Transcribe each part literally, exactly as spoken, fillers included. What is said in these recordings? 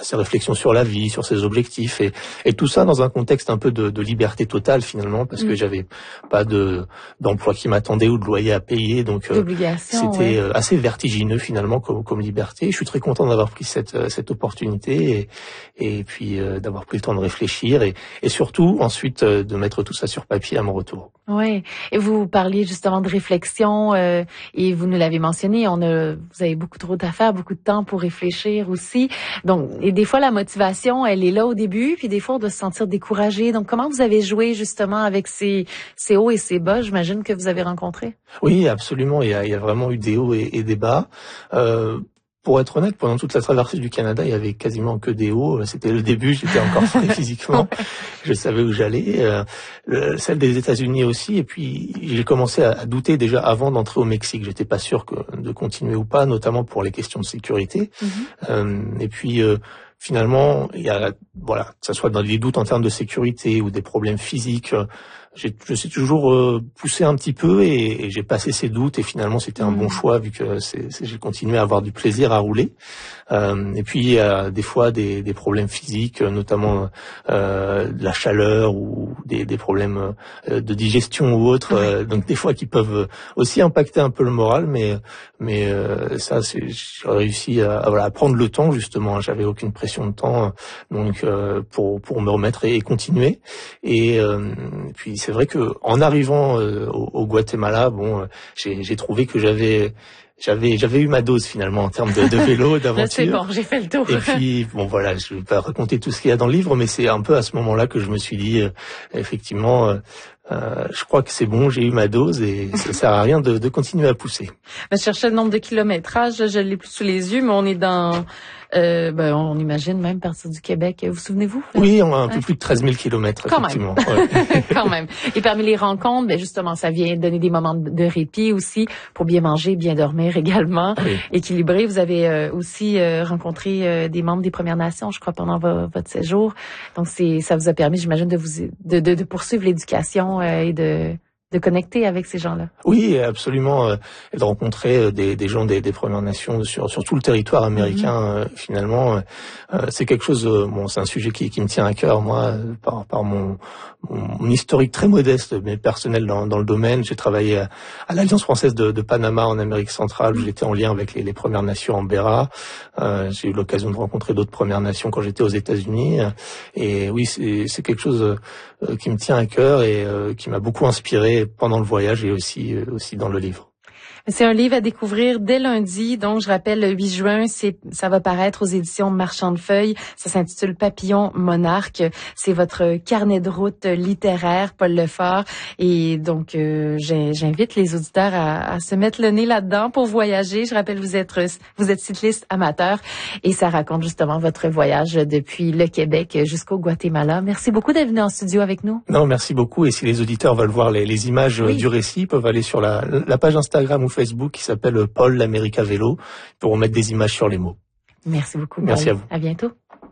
ses réflexions sur la vie, sur ses objectifs, et, et tout ça dans un contexte un peu de, de liberté totale finalement, parce mmh. que j'avais pas de d'emploi qui m'attendait ou de loyer à payer, donc euh, c'était ouais. assez vertigineux finalement comme, comme liberté. Je suis très content d'avoir pris cette cette opportunité et, et puis euh, d'avoir pris le temps de réfléchir et, et surtout ensuite euh, de mettre tout ça sur papier à mon retour. Oui, et vous parliez justement de réflexion euh, et vous nous l'avez mentionné, on a, vous avez beaucoup trop d'affaires, beaucoup de temps pour réfléchir aussi. Donc, et des fois la motivation, elle est là au début, puis des fois on doit se sentir découragé. Donc, comment vous avez joué justement avec ces, ces hauts et ces bas, j'imagine que vous avez rencontrés? Oui, absolument. Il y a, il y a vraiment eu des hauts et, et des bas. Euh, Pour être honnête, pendant toute la traversée du Canada, il y avait quasiment que des hauts. C'était le début, j'étais encore frais physiquement. Je savais où j'allais. Euh, le, celle des États-Unis aussi. Et puis, j'ai commencé à, à douter déjà avant d'entrer au Mexique. J'étais pas sûr que, de continuer ou pas, notamment pour les questions de sécurité. Mm-hmm. Euh, et puis, euh, finalement, il y a, voilà, que ça soit dans des doutes en termes de sécurité ou des problèmes physiques. J'ai, je suis toujours euh, poussé un petit peu et, et j'ai passé ces doutes et finalement c'était un mmh. bon choix vu que c'est, c'est, j'ai continué à avoir du plaisir à rouler. Euh, et puis il y a des fois des, des problèmes physiques, notamment euh, de la chaleur ou des, des problèmes euh, de digestion ou autres, euh, donc des fois qui peuvent aussi impacter un peu le moral, mais mais euh, ça c'est, j'ai réussi à, à, voilà, à prendre le temps justement. J'avais aucune pression de temps, donc euh, pour pour me remettre et, et continuer. Et, euh, et puis c'est vrai que en arrivant euh, au, au Guatemala, bon, euh, j'ai, j'ai trouvé que j'avais J'avais, j'avais eu ma dose finalement en termes de, de vélo, d'aventure. C'est bon, j'ai fait le tour. Et puis, bon voilà, je vais pas raconter tout ce qu'il y a dans le livre, mais c'est un peu à ce moment-là que je me suis dit, euh, effectivement, euh, euh, je crois que c'est bon, j'ai eu ma dose et ça sert à rien de, de continuer à pousser. Je cherchais le nombre de kilométrages, je l'ai plus sous les yeux, mais on est dans, euh, ben on imagine même partir du Québec. Vous souvenez-vous? Oui, on a un peu ouais. plus de treize mille kilomètres, Quand effectivement. Même. Ouais. Quand même. Et parmi les rencontres, ben justement, ça vient donner des moments de répit aussi pour bien manger, bien dormir également, oui. équilibré. Vous avez euh, aussi euh, rencontré euh, des membres des Premières Nations, je crois, pendant vo- votre séjour. Donc c'est, ça vous a permis, j'imagine, de vous de, de, de poursuivre l'éducation euh, et de de connecter avec ces gens-là. Oui, absolument, euh, et de rencontrer euh, des, des gens des, des Premières Nations sur, sur tout le territoire américain. Mm-hmm. Euh, finalement, euh, c'est quelque chose. Euh, bon, c'est un sujet qui, qui me tient à cœur, moi, par, par mon, mon, mon historique très modeste, mais personnel dans, dans le domaine. J'ai travaillé à, à l'Alliance française de, de Panama en Amérique centrale, où j'étais en lien avec les, les Premières Nations en Béra. Euh, j'ai eu l'occasion de rencontrer d'autres Premières Nations quand j'étais aux États-Unis. Et oui, c'est, c'est quelque chose euh, qui me tient à cœur et euh, qui m'a beaucoup inspiré pendant le voyage et aussi aussi dans le livre. C'est un livre à découvrir dès lundi, donc je rappelle le huit juin, c'est ça va paraître aux éditions Marchand de Feuilles. Ça s'intitule Papillon Monarque. C'est votre carnet de route littéraire, Paul Lefort. Et donc euh, j'invite les auditeurs à, à se mettre le nez là-dedans pour voyager. Je rappelle, vous êtes vous êtes cycliste amateur et ça raconte justement votre voyage depuis le Québec jusqu'au Guatemala. Merci beaucoup d'être venu en studio avec nous. Non, merci beaucoup. Et si les auditeurs veulent voir les, les images oui. du récit, ils peuvent aller sur la, la page Instagram ou Facebook qui s'appelle Paul l'América Vélo. Ils pourront mettre des images sur les mots. Merci beaucoup. Merci Paul. à vous. À bientôt.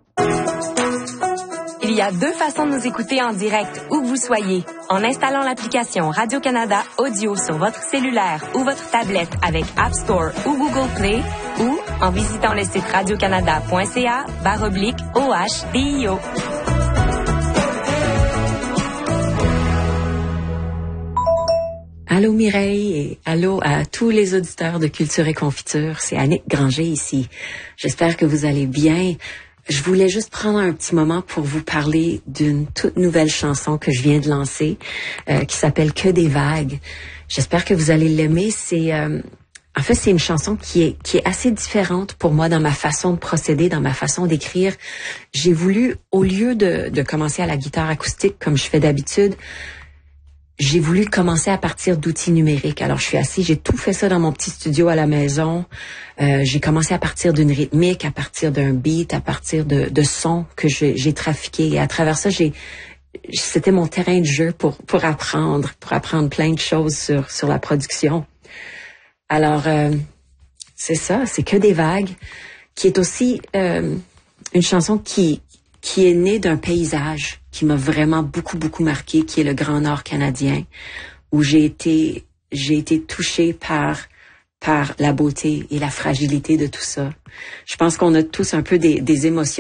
Il y a deux façons de nous écouter en direct, où que vous soyez. En installant l'application Radio-Canada Audio sur votre cellulaire ou votre tablette avec App Store ou Google Play, ou en visitant le site radiocanada.ca barre oblique OHDIO. Allô Mireille et allô à tous les auditeurs de Culture et Confiture. C'est Annick Granger ici. J'espère que vous allez bien. Je voulais juste prendre un petit moment pour vous parler d'une toute nouvelle chanson que je viens de lancer, euh, qui s'appelle Que des vagues. J'espère que vous allez l'aimer. C'est, euh, en fait, c'est une chanson qui est qui est assez différente pour moi dans ma façon de procéder, dans ma façon d'écrire. J'ai voulu, au lieu de, de commencer à la guitare acoustique comme je fais d'habitude, j'ai voulu commencer à partir d'outils numériques. Alors, je suis assise, j'ai tout fait ça dans mon petit studio à la maison. Euh, j'ai commencé à partir d'une rythmique, à partir d'un beat, à partir de, de sons que j'ai, j'ai trafiqués. Et à travers ça, j'ai, c'était mon terrain de jeu pour pour apprendre, pour apprendre plein de choses sur sur la production. Alors, euh, c'est ça, c'est Que des vagues, qui est aussi euh, une chanson qui qui est née d'un paysage qui m'a vraiment beaucoup, beaucoup marqué, qui est le Grand Nord canadien, où j'ai été, j'ai été touchée par, par la beauté et la fragilité de tout ça. Je pense qu'on a tous un peu des, des émotions